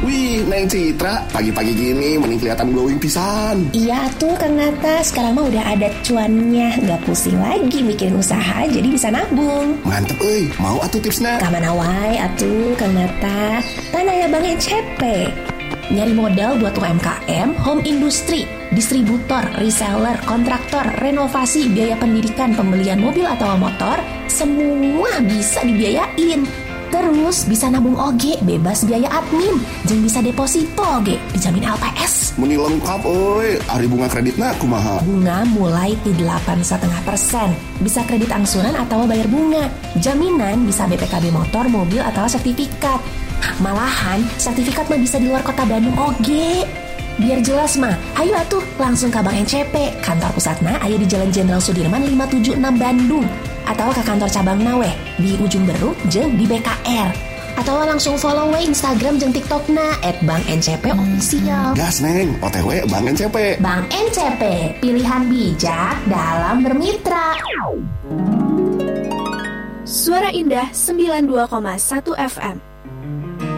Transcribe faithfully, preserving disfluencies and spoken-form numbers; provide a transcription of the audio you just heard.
Wih, Neng Citra, pagi-pagi gini mending kelihatan glowing pisan. Iya tuh Kang Nata, sekarang mah udah ada cuannya, gak pusing lagi mikirin usaha, jadi bisa nabung. Mantep euy, mau atuh tipsna? Kamana wae atuh Kang Nata, tanah ya Bank N C P. Nyari modal buat U M K M, home industry, distributor, reseller, kontraktor, renovasi, biaya pendidikan, pembelian mobil atau motor, semua bisa dibiayain. Terus bisa nabung oge, bebas biaya admin, jeung bisa deposito oge, dijamin L P S. Meni lengkap euy, ari bunga kreditna kumaha? Bunga mulai di delapan koma lima persen. Bisa kredit angsuran atau bayar bunga. Jaminan bisa B P K B motor, mobil atau sertifikat. Malahan sertifikat mah bisa di luar kota Bandung oge. Biar jelas mah, ayo atuh langsung ke Bank N C P. Kantor pusatna aya di Jalan Jenderal Sudirman lima tujuh enam Bandung. Atau ke kantor cabang Nawe di Ujung Beruk jeung di B K R. Atau langsung follow we Instagram jeung TikTokna et bank N C P official. Gas Neng, O T W Bank N C P. Bank N C P, pilihan bijak dalam bermitra. Suara Indah sembilan puluh dua koma satu F M.